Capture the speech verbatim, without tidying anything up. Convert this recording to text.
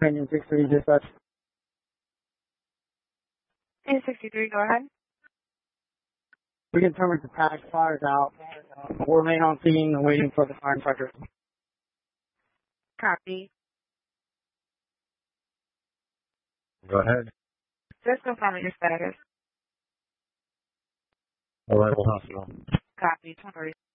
Union sixty-three dispatch. eight sixty-three, go ahead. We determined the panic fires out. We'll remain on scene and waiting for the fire inspector. Copy. Go ahead. Just confirming your status. Arrival hospital. Copy. twenty